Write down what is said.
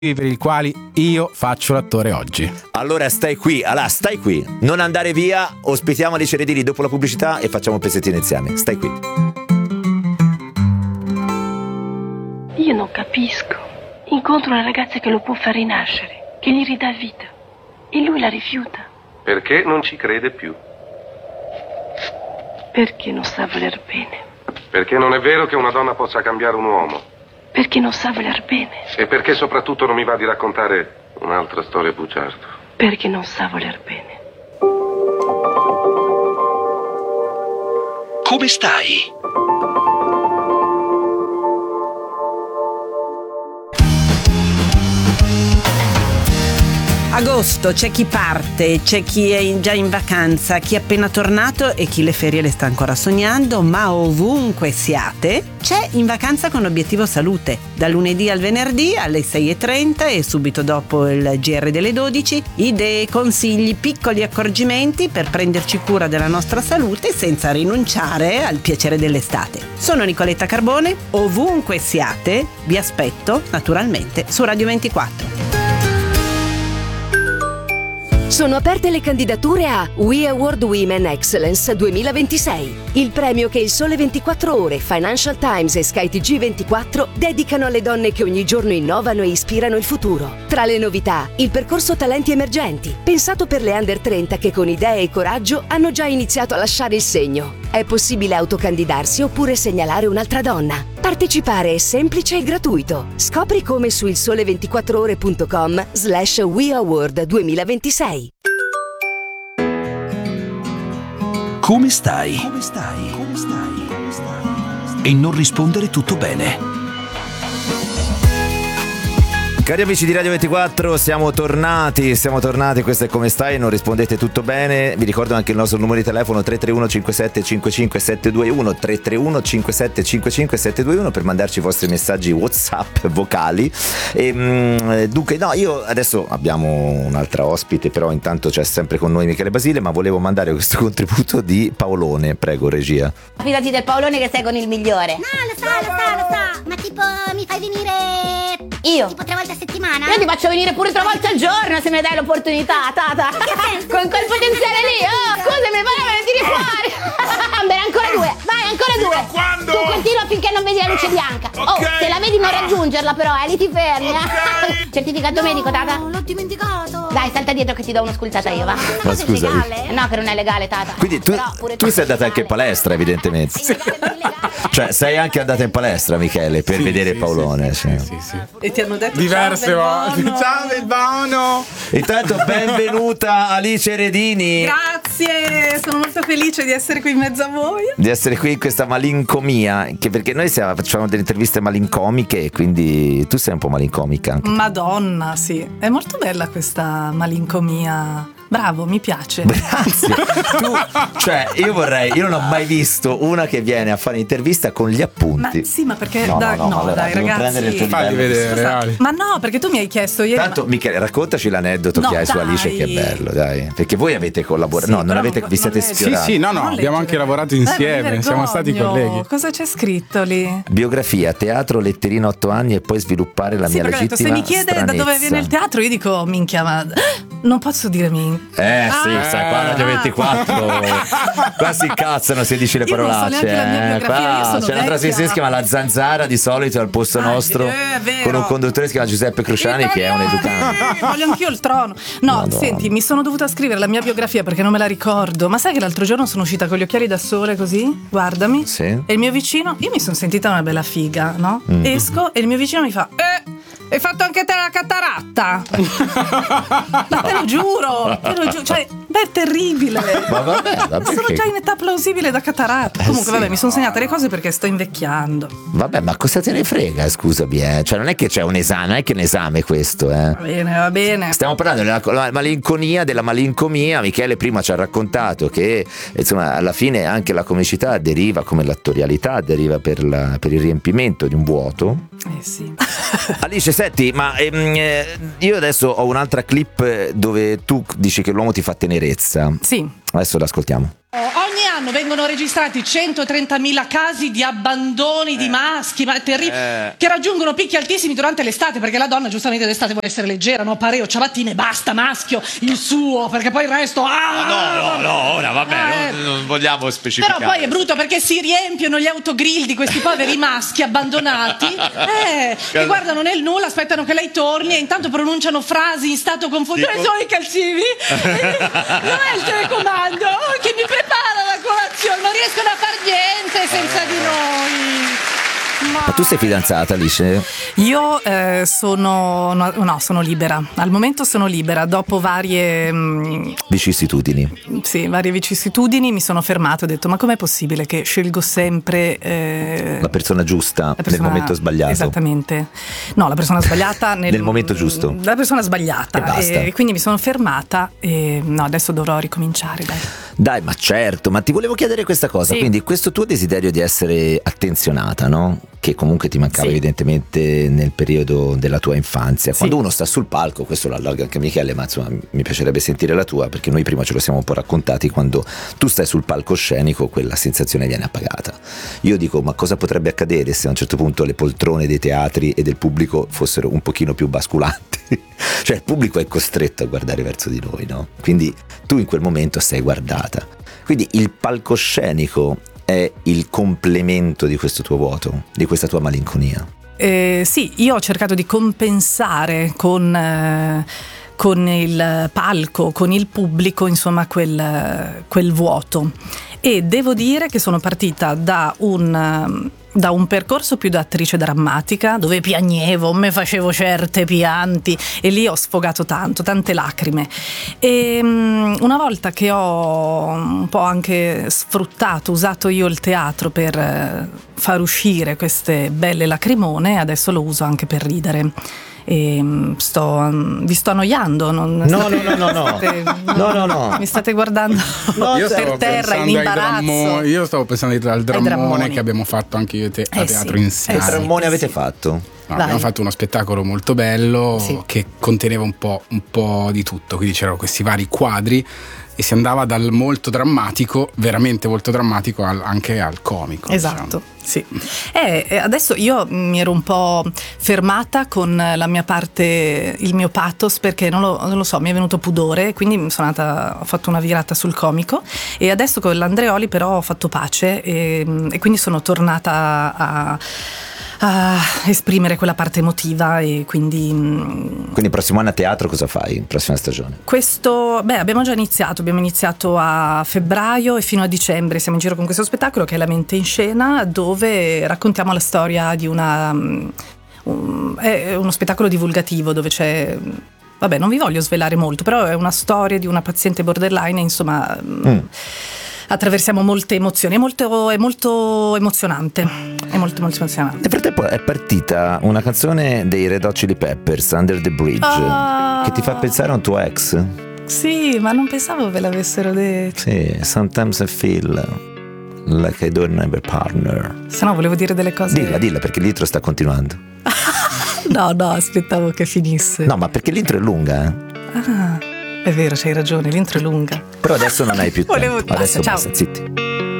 per i quali io faccio l'attore oggi. Allora stai qui, non andare via, ospitiamo Alice Redini dopo la pubblicità e facciamo un pezzettino insieme. Stai qui. Io non capisco. Incontro una ragazza che lo può far rinascere, che gli ridà vita, e lui la rifiuta. Perché non ci crede più? Perché non sa voler bene. Perché non è vero che una donna possa cambiare un uomo. Perché non sa voler bene. E perché soprattutto non mi va di raccontare un'altra storia bugiardo. Perché non sa voler bene. Come stai? Agosto, c'è chi parte, c'è chi è già in vacanza, chi è appena tornato e chi le ferie le sta ancora sognando, ma ovunque siate, c'è In Vacanza con Obiettivo Salute, da lunedì al venerdì alle 6:30 e subito dopo il GR delle 12, idee, consigli, piccoli accorgimenti per prenderci cura della nostra salute senza rinunciare al piacere dell'estate. Sono Nicoletta Carbone, ovunque siate, vi aspetto naturalmente su Radio 24. Sono aperte le candidature a We Award Women Excellence 2026, il premio che il Sole 24 Ore, Financial Times e Sky TG24 dedicano alle donne che ogni giorno innovano e ispirano il futuro. Tra le novità, il percorso Talenti Emergenti, pensato per le under 30 che con idee e coraggio hanno già iniziato a lasciare il segno. È possibile autocandidarsi oppure segnalare un'altra donna. Partecipare è semplice e gratuito. Scopri come su ilsole24ore.com/WeAward 2026. Come stai? E non rispondere tutto bene. Cari amici di Radio 24, siamo tornati, questo è Come stai, non rispondete tutto bene. Vi ricordo anche il nostro numero di telefono 331 57 55 721, 331 57 55 721 per mandarci i vostri messaggi WhatsApp vocali. Dunque no, io adesso abbiamo un'altra ospite, però intanto c'è sempre con noi Michele Basile, ma volevo mandare questo contributo di Paolone, prego regia. Fidati del Paolone che sei con il migliore. No, lo so. Ma tipo mi fai venire Io? tipo 3 volte a settimana? Io ti faccio venire pure 3 volte al giorno se mi dai l'opportunità, tata. Con quel potenziale lì. Oh, scusami, vai a tirare fuori. Bene, ancora 2. Vai, ancora 2. Ma quando? Tu continua finché non vedi la luce bianca. Okay. Oh, se la vedi non raggiungerla però, lì ti fermi. Okay. Certificato medico, tata? No, l'ho dimenticato. Dai, salta dietro che ti do una scultata io, va. Ma scusami. No, che non è legale, tata. Quindi tu sei andata anche in palestra, evidentemente. Cioè sei anche andata in palestra, Michele, per vedere Paolone. Sì. E ti hanno detto Diverse volte. Ciao Belbono. Intanto benvenuta Alice Redini. Grazie, sono molto felice di essere qui in mezzo a voi. Di essere qui in questa malincomia, che perché noi facciamo delle interviste malincomiche, quindi tu sei un po' malincomica anche. Madonna, sì. È molto bella questa malincomia. Bravo, mi piace. Grazie. Io non ho mai visto una che viene a fare intervista con gli appunti. Ma sì, ma perché allora, dai ragazzi. Fagli vedere, Ali. Ma no, perché tu mi hai chiesto ieri. Tanto Michele, raccontaci l'aneddoto che hai su Alice, che è bello, dai. Perché voi avete collaborato. No, non avete, vi siete sfiorati. Sì, no, abbiamo anche lavorato insieme, siamo stati colleghi. Cosa c'è scritto lì? Biografia, teatro, letterina 8 anni e poi sviluppare la mia legittima se mi chiede stranezza. da dove viene il teatro, io dico minchia, ma non posso dire minchia. Sai, qua Radio 24 qua si incazzano se dici le parolacce. C'è una trasmissione che si chiama La Zanzara, di solito al posto nostro, con un conduttore che si chiama Giuseppe Cruciani, che è un educante. Voglio anch'io il trono. No, Madonna. Senti, mi sono dovuta scrivere la mia biografia perché non me la ricordo. Ma sai che l'altro giorno sono uscita con gli occhiali da sole così? Guardami. Sì. E il mio vicino, io mi sono sentita una bella figa, no? Esco e il mio vicino mi fa hai fatto anche te la cataratta? Ma te lo giuro, cioè, beh, è terribile. Ma vabbè, sono già in età plausibile da cataratta. Comunque, vabbè, mi sono segnate le cose perché sto invecchiando. Vabbè, ma cosa te ne frega, scusami, Cioè, non è che c'è un esame, non è che è un esame questo, Va bene. Stiamo parlando della malincomia. Michele prima ci ha raccontato che, insomma, alla fine anche la comicità deriva, come l'attorialità deriva per il riempimento di un vuoto. Sì. Alice, senti, ma io adesso ho un'altra clip dove tu dici che l'uomo ti fa tenerezza. Sì. Adesso l'ascoltiamo. Ogni anno vengono registrati 130.000 casi di abbandoni di maschi, ma terribili, che raggiungono picchi altissimi durante l'estate, perché la donna giustamente d'estate vuole essere leggera, no? Pareo, ciabattine, basta, maschio, il suo, perché poi il resto... No, ora vabbè, non vogliamo specificare. Però poi è brutto perché si riempiono gli autogrill di questi poveri maschi abbandonati che guardano nel nulla, aspettano che lei torni e intanto pronunciano frasi in stato confuso. Dove sono i calzini? Dov'è il telecomando? Chi mi prepara la colazione? Non riescono a far niente senza di noi. Ma tu sei fidanzata, Alice? Io sono libera. Al momento sono libera. Dopo varie vicissitudini. Sì, varie vicissitudini mi sono fermata e ho detto: ma com'è possibile che scelgo sempre la persona giusta nel momento sbagliato? Esattamente. No, la persona sbagliata nel momento giusto. La persona sbagliata. E basta. E quindi mi sono fermata e no, adesso dovrò ricominciare, Dai, ma certo, ma ti volevo chiedere questa cosa. Sì. Quindi questo tuo desiderio di essere attenzionata, no? Che comunque ti mancava evidentemente nel periodo della tua infanzia. Quando uno sta sul palco, questo lo allarga anche Michele, ma insomma mi piacerebbe sentire la tua, perché noi prima ce lo siamo un po' raccontati. Quando tu stai sul palcoscenico quella sensazione viene appagata. Io dico, ma cosa potrebbe accadere se a un certo punto le poltrone dei teatri e del pubblico fossero un pochino più basculanti? Cioè il pubblico è costretto a guardare verso di noi, no? Quindi tu in quel momento sei guardata. Quindi il palcoscenico è il complemento di questo tuo vuoto, di questa tua malinconia. Sì, io ho cercato di compensare con il palco, con il pubblico, insomma quel vuoto. E devo dire che sono partita da un percorso più da attrice drammatica, dove piagnevo, me facevo certe pianti e lì ho sfogato tante lacrime. E una volta che ho un po' anche usato io il teatro per far uscire queste belle lacrimone, adesso lo uso anche per ridere. E vi sto annoiando? No. Mi state guardando per terra in imbarazzo. Io stavo pensando al drammone che abbiamo fatto anche io e te a teatro insieme. Che drammone avete fatto? No, abbiamo fatto uno spettacolo molto bello che conteneva un po' di tutto, quindi c'erano questi vari quadri e si andava dal molto drammatico, veramente molto drammatico, anche al comico. Esatto, sì. Adesso io mi ero un po' fermata con la mia parte, il mio pathos, perché non lo so, mi è venuto pudore, quindi ho fatto una virata sul comico e adesso con l'Andreoli però ho fatto pace e quindi sono tornata a esprimere quella parte emotiva e quindi il prossimo anno a teatro cosa fai? Prossima stagione? Abbiamo già iniziato a febbraio e fino a dicembre siamo in giro con questo spettacolo che è La mente in scena, dove raccontiamo la storia di è uno spettacolo divulgativo dove c'è, non vi voglio svelare molto, però è una storia di una paziente borderline, insomma attraversiamo molte emozioni, è molto emozionante. È molto emozionante. Nel frattempo è partita una canzone dei Red Hot Chili Peppers, Under the Bridge, che ti fa pensare a un tuo ex. Sì, ma non pensavo ve l'avessero detto. Sì, sometimes I feel like I don't have a partner. Se no volevo dire delle cose. Dilla perché l'intro sta continuando. No, aspettavo che finisse. No, ma perché l'intro è lunga, È vero, c'hai ragione, l'intro è lunga. Però adesso non hai più tempo. Adesso basta, zitti.